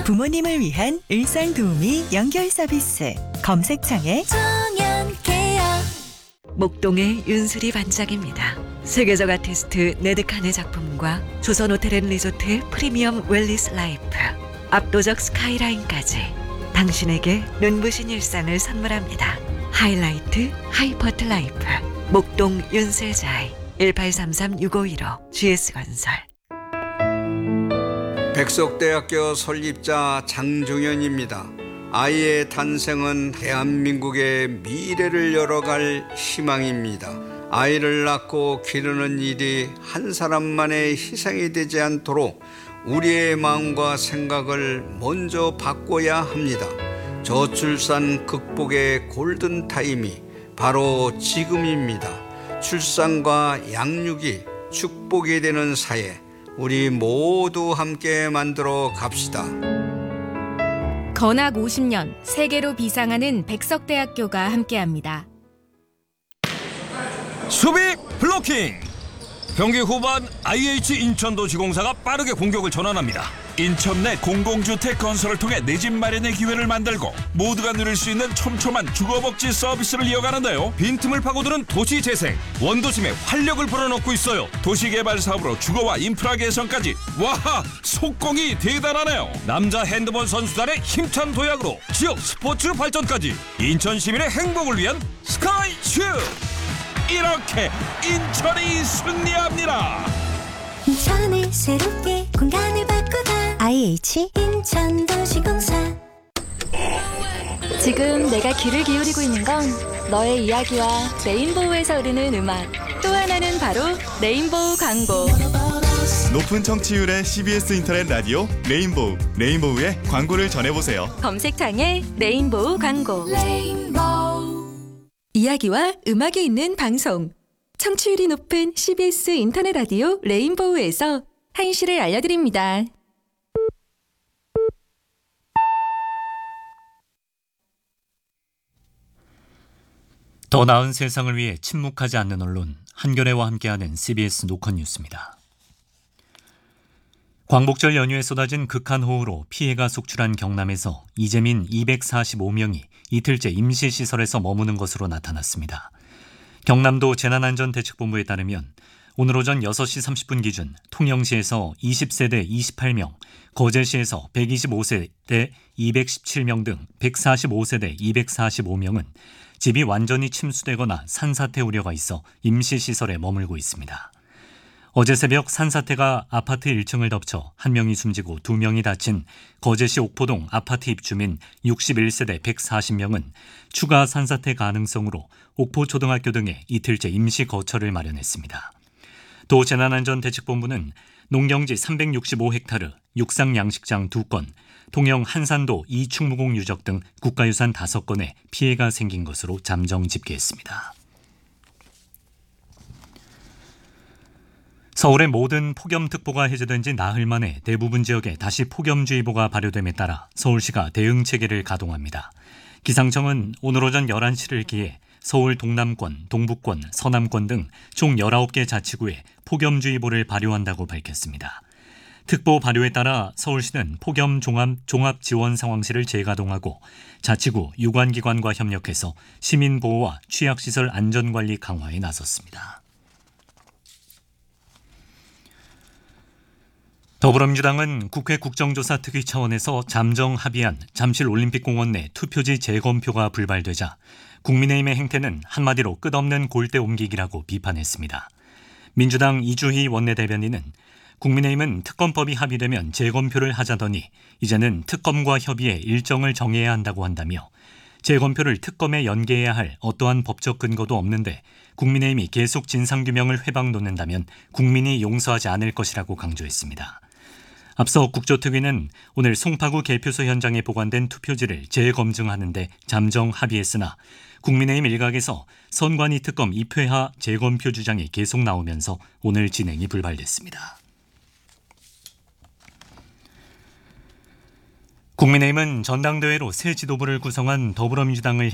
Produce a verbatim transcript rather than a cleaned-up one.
부모님을 위한 일상도우미 연결 서비스 검색창에 청년케어. 목동의 윤수리 반장입니다. 세계적 아티스트 네드칸의 작품과 조선호텔앤리조트의 프리미엄 웰리스 라이프, 압도적 스카이라인까지 당신에게 눈부신 일상을 선물합니다. 하이라이트 하이퍼트 라이프 목동 윤세자이 일팔삼삼 육오일오 지에스건설. 백석대학교 설립자 장종현입니다. 아이의 탄생은 대한민국의 미래를 열어갈 희망입니다. 아이를 낳고 기르는 일이 한 사람만의 희생이 되지 않도록 우리의 마음과 생각을 먼저 바꿔야 합니다. 저출산 극복의 골든타임이 바로 지금입니다. 출산과 양육이 축복이 되는 사회, 우리 모두 함께 만들어 갑시다. 건학 오십 년 세계로 비상하는 백석대학교가 함께합니다. 수비 블로킹. 경기 후반 아이에이치 인천도시공사가 빠르게 공격을 전환합니다. 인천 내 공공주택 건설을 통해 내 집 마련의 기회를 만들고 모두가 누릴 수 있는 촘촘한 주거복지 서비스를 이어가는데요. 빈틈을 파고드는 도시재생, 원도심에 활력을 불어넣고 있어요. 도시개발 사업으로 주거와 인프라 개선까지. 와하, 속공이 대단하네요. 남자 핸드볼 선수단의 힘찬 도약으로 지역 스포츠 발전까지. 인천 시민의 행복을 위한 스카이슈. 이렇게 인천이 승리합니다. 인천을 새롭게 공간을 바꾸다. 아이에이치 인천도시공사. 지금 내가 귀를 기울이고 있는 건 너의 이야기와 레인보우에서 흐르는 음악, 또 하나는 바로 레인보우 광고. 높은 청취율의 씨비에스 인터넷 라디오 레인보우. 레인보우의 광고를 전해보세요. 검색창에 레인보우 광고. 레인보우. 이야기와 음악이 있는 방송. 청취율이 높은 씨비에스 인터넷 라디오 레인보우에서 한시를 알려드립니다. 더 나은 세상을 위해 침묵하지 않는 언론, 한겨레와 함께하는 씨비에스 노컷 뉴스입니다. 광복절 연휴에 쏟아진 극한호우로 피해가 속출한 경남에서 이재민 이백사십오 명이 이틀째 임시시설에서 머무는 것으로 나타났습니다. 경남도 재난안전대책본부에 따르면 오늘 오전 여섯 시 삼십 분 기준 통영시에서 이십 세대 이십팔 명, 거제시에서 백이십오 세대 이백십칠 명 등 백사십오 세대 이백사십오 명은 집이 완전히 침수되거나 산사태 우려가 있어 임시시설에 머물고 있습니다. 어제 새벽 산사태가 아파트 일 층을 덮쳐 한 명이 숨지고 두 명이 다친 거제시 옥포동 아파트 입주민 육십일 세대 백사십 명은 추가 산사태 가능성으로 옥포초등학교 등에 이틀째 임시 거처를 마련했습니다. 도 재난안전대책본부는 농경지 삼백육십오 헥타르, 육상양식장 두 건, 통영 한산도 이충무공 유적 등 국가유산 다섯 건에 피해가 생긴 것으로 잠정 집계했습니다. 서울의 모든 폭염특보가 해제된 지 나흘 만에 대부분 지역에 다시 폭염주의보가 발효됨에 따라 서울시가 대응체계를 가동합니다. 기상청은 오늘 오전 열한 시를 기해 서울 동남권, 동북권, 서남권 등 총 열아홉 개 자치구에 폭염주의보를 발효한다고 밝혔습니다. 특보 발효에 따라 서울시는 폭염 종합, 종합 지원 상황실을 재가동하고 자치구, 유관기관과 협력해서 시민보호와 취약시설 안전관리 강화에 나섰습니다. 더불어민주당은 국회 국정조사 특위 차원에서 잠정 합의한 잠실올림픽공원 내 투표지 재검표가 불발되자 국민의힘의 행태는 한마디로 끝없는 골대 옮기기라고 비판했습니다. 민주당 이주희 원내대변인은 국민의힘은 특검법이 합의되면 재검표를 하자더니 이제는 특검과 협의해 일정을 정해야 한다고 한다며 재검표를 특검에 연계해야 할 어떠한 법적 근거도 없는데 국민의힘이 계속 진상규명을 회방 놓는다면 국민이 용서하지 않을 것이라고 강조했습니다. 앞서 국조특위는 오늘 송파구 개표소 현장에 보관된 투표지를 재검증하는 데 잠정 합의했으나 국민의힘 일각에서 선관위 특검 입회하 재검표 주장이 계속 나오면서 오늘 진행이 불발됐습니다. 국민의힘은 전당대회로 새 지도부를 구성한 더불어민주당을